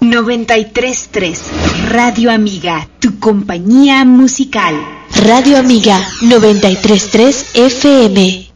93.3 Radio Amiga, tu compañía musical. Radio Amiga 93.3 FM.